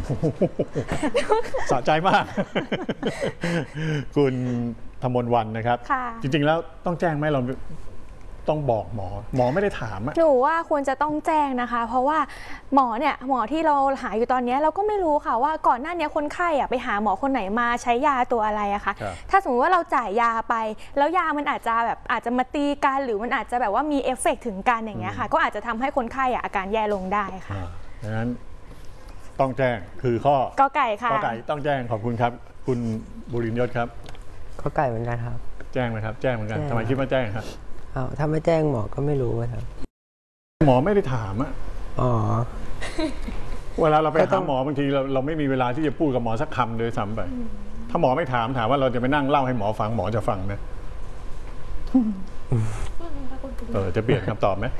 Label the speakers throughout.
Speaker 1: สะใจมาก คุณธมนวรรณนะครับจริงๆแล้วต้องแจ้งไหมเราต้องบอกหมอไม่ได้ถามห
Speaker 2: นูว่าควรจะต้องแจ้งนะคะเพราะว่าหมอที่เราหาอยู่ตอนนี้เราก็ไม่รู้ค่ะว่าก่อนหน้านี้คนไข้ไปหาหมอคนไหนมาใช้ยาตัวอะไรอะคะถ้าสมมติว่าเราจ่ายยาไปแล้วยามันอาจจะมาตีกันหรือมันอาจจะแบบว่ามีเอฟเฟกต์ถึงกันอย่างเงี้ยค่ะก็อาจจะทำให้คนไข้อาการแย่ลงได้ค่ะ
Speaker 1: ดังนั้นต้องแจ้งคือข้อก
Speaker 2: อไก่ค่ะ
Speaker 1: กอไก่ต้องแจ้งขอบคุณครับคุณบุรินทร์ยศครับ
Speaker 3: กอไก่เหมือนกันครับ
Speaker 1: แจ้งไหมครับแจ้งเหมือนกันทำไมคิดว่าแจ้งครับ
Speaker 3: ถ้าไม่แจ้งหมอก็ไม่รู้ครับ
Speaker 1: หมอไม่ได้ถามเวลาเราไปหาหมอบางทีเราไม่มีเวลาที่จะพูดกับหมอสักคำเลยซ้ำไปถ้าหมอไม่ถามว่าเราจะไปนั่งเล่าให้หมอฟังหมอจะฟังไหมจะเปลี่ยนคำตอบไหม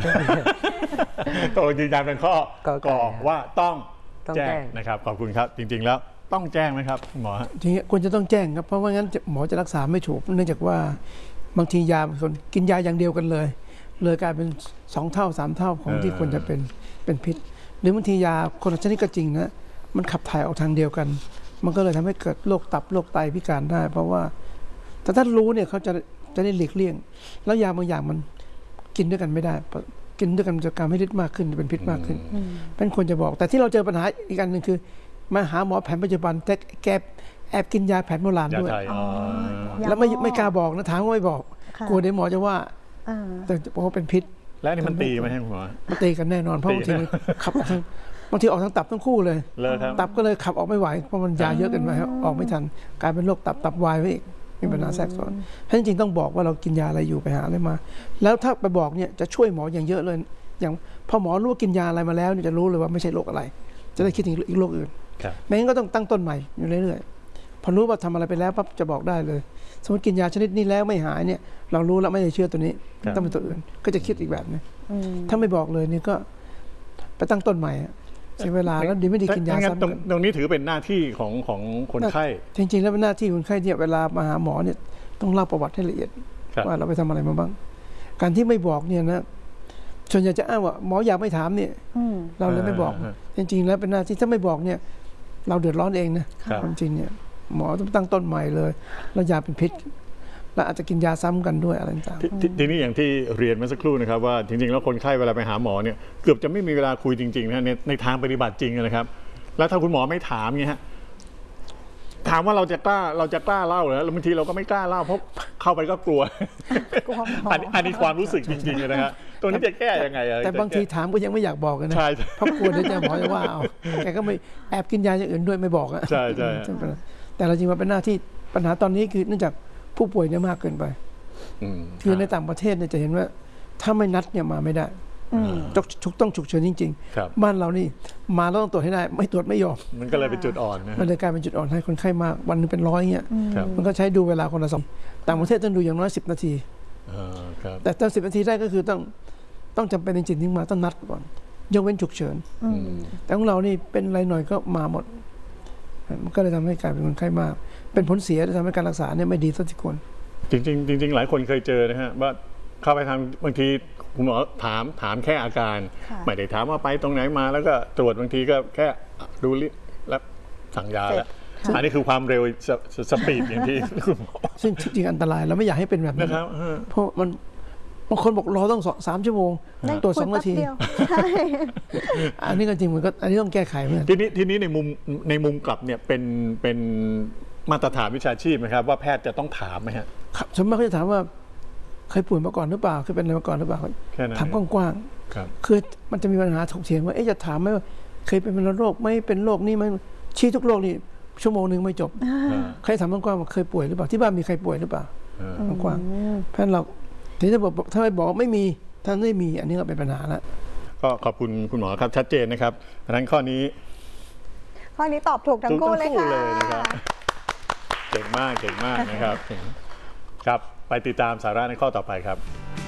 Speaker 1: ตัวยืนยันเป็นข้อกอว่าต้องแจ้งนะครับขอบคุณครับจริงๆแล้วต้องแจ้งไหมครับหมอ
Speaker 4: จริงๆควรจะต้องแจ้งครับเพราะว่างั้นหมอจะรักษาไม่ถูกเนื่องจากว่าบางทียาคนกินยาอย่างเดียวกันเลยกลายเป็น2 เท่า 3 เท่าของที่ควรจะเป็นพิษหรือบางทียาคนละชนิดก็จริงนะมันขับถ่ายออกทางเดียวกันมันก็เลยทำให้เกิดโรคตับโรคไตพิการได้เพราะว่าแต่ถ้ารู้เนี่ยเขาจะได้หลีกเลี่ยงแล้วยาบางอย่างมันกินด้วยกันไม่ได้กินด้วยกันจะการให้ฤทธิ์มากขึ้นเป็นพิษมากขึ้นเป็นคนจะบอกแต่ที่เราเจอปัญหาอีกอันหนึ่งคือมาหาหมอแผนปัจจุบันแต่แกแอบกินยาแผนโบราณด้วยแล้วไม่กล้าบอกนะถามว่าไม่บอกกลัวเดี๋ยวหมอจะว่าแต่บอกว่าเป็นพิษ
Speaker 1: และนี่มันตีไหมหมอ
Speaker 4: มันตีกันแน่นอนเพราะบางทีมันขับออกทางบางทีออกทางตับทั้งคู่เลยตับก็เลยขับออกไม่ไหวเพราะมันยาเยอะเกินไปออกไม่ทันกลายเป็นโรคตับวายไปอีกมีปัญหาแทรกซ้อนเพราะจริงๆต้องบอกว่าเรากินยาอะไรอยู่ไปหาอะไรมาแล้วถ้าไปบอกเนี่ยจะช่วยหมออย่างเยอะเลยอย่างพอหมอรู้ว่ากินยาอะไรมาแล้วจะรู้เลยว่าไม่ใช่โรคอะไรจะได้คิดถึงอีกโรคอื่นไม่งั้นก็ต้องตั้งต้นใหม่อยู่เรื่อยๆพอรู้ว่าทำอะไรไปแล้วปั๊บจะบอกได้เลยสมมติกินยาชนิดนี้แล้วไม่หายเนี่ยเรารู้แล้วไม่ได้เชื่อตัวนี้ต้องเป็นตัวอื่นก็จะคิดอีกแบบนึงถ้าไม่บอกเลยนี่ก็ไปตั้งต้นใหม่เสียเวลาแล้วดีไม่ดีกินยาซ้ำกัน
Speaker 1: ตรงนี้ถือเป็นหน้าที่ของคนไข้
Speaker 4: จริงๆแล้วเป็นหน้าที่คนไข้เนี่ยเวลามาหาหมอเนี่ยต้องเล่าประวัติให้ละเอียดว่าเราไปทำอะไรมาบ้างการที่ไม่บอกเนี่ยนะส่วนใหญ่จะอ้างว่าหมออยากไม่ถามเนี่ยเราเลยไม่บอกจริงๆแล้วเป็นหน้าที่ถ้าไม่บอกเนี่ยเราเดือดร้อนเองนะความจริงเนี่ยหมอต้องตั้งต้นใหม่เลยแล้วยาเป็นพิษและอาจจะกินยาซ้ำกันด้วยอะไรต่าง
Speaker 1: ๆทีนี้อย่างที่เรียนเมื่อสักครู่นะครับว่าจริงๆแล้วคนไข้เวลาไปหาหมอเนี่ยเกือบจะไม่มีเวลาคุยจริงๆนะในทางปฏิบัติจริงนะครับแล้วถ้าคุณหมอไม่ถามเงี้ยฮะถามว่าเราจะกล้าเล่าเหรอแล้วบางทีเราก็ไม่กล้าเล่าเพราะเข้าไปก็กลัวอันนี้ความรู้สึกจริงๆเลยนะฮะตัวนี้จะแก้ยังไง
Speaker 4: แต่บางทีถามก็ยังไม่อยากบอกกันนะเพราะกลัวเดี๋ยวจะหมอจะว่าเอาแกก็ไม่แอบกินยาอย่างอื่นด้วยไม่บอกอ่ะ
Speaker 1: ใช่
Speaker 4: แต่เราจริงว่าเป็นหน้าที่ปัญหาตอนนี้คือเนื่องจากผู้ป่วยเนี่ยมากเกินไปคือในต่างประเทศเนี่ยจะเห็นว่าถ้าไม่นัดเนี่ยมาไม่ได้ต้องฉุกเฉินจริงๆบ้านเรานี่มาแล้วต้องตรวจให้ได้ไม่ตรวจไม่ยอม
Speaker 1: มันก็เลยเป็นจุดอ่อน
Speaker 4: มันเลยกลายเป็นจุดอ่อนให้คนไข้มากวันนึงเป็น100เงี้ยมันก็ใช้ดูเวลาคนละ2ต่างประเทศต้องดูอย่างน้อย10 นาทีแต่ตั้ง10 นาทีได้ก็คือต้องจำเป็นจริงๆที่มาต้องนัดก่อนยกเว้นฉุกเฉินแต่ของเรานี่เป็นอะไรหน่อยก็มาหมดมันก็เลยทำให้กลายเป็นคนไข้มากเป็นผลเสียที่ทำให้การรักษาเนี่ยไม่ดีสักคน
Speaker 1: จริงหลายคนเคยเจอนะฮะว่าเข้าไปทางบางทีคุณหมอถามแค่อาการไม่ได้ถามว่าไปตรงไหนมาแล้วก็ตรวจบางทีก็แค่ดูลิแล้วสั่งยาแล้วอันนี้คือความเร็วสปีดอย่างที่คุณหมอ
Speaker 4: ซึ่งจริงอันตรายเราไม่อยากให้เป็นแบบนี้
Speaker 1: นะครับ
Speaker 4: เพราะมันบางคนบอกรอต้อง3 ชั่วโมงตรวจ2 นาทีอันนี้ก็จริงเหมือนก็อันนี้ต้องแก้ไขเหมือน
Speaker 1: ทีนี้ในมุมกลับเนี่ยเป็นมาตรฐานวิชาชีพไหมครับว่าแพทย์จะต้องถามไหมฮะ
Speaker 4: ครับสมมติเขาจะถามว่าเคยป่วยมาก่อนหรือเปล่าเคยเป็นอะไรมาก่อนหรือเปล่าถามกว้างๆคือมันจะมีปัญหาถกเถียงว่าจะถามไหมว่าเคยเป็นโรคไหมเป็นโรคนี้ไหมชี้ทุกโรคนี่ชั่วโมงนึงไม่จบใครถามกว้างๆว่าเคยป่วยหรือเปล่าที่บ้านมีใครป่วยหรือเปล่ากว้างๆเพราะเราทีนี้ถ้าไม่บอกไม่มีถ้าไม่มีอันนี้ก็เป็นปัญหาแล้ว
Speaker 1: ก็ขอบคุณคุณหมอครับชัดเจนนะครับดังนั้นข้อนี้
Speaker 2: ตอบถูกทั้งคู่เลยค่ะ
Speaker 1: เก่งมากนะครับครับไปติดตามสาระในข้อต่อไปครับ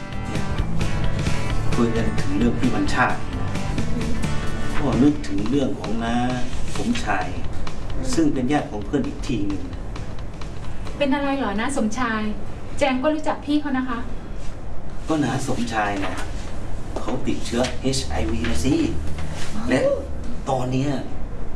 Speaker 5: คุยกันถึงเรื่องพี่บัญชาติก็นึกถึงเรื่องของน้าสมชายซึ่งเป็นญาติของเพื่อนอีกทีหนึ่ง
Speaker 6: เป็นอะไรเหรอน้าสมชายแจงก็รู้จักพี่เขานะคะ
Speaker 5: ก็น้าสมชายนะเขาติดเชื้อ HIV นะสิและตอนนี้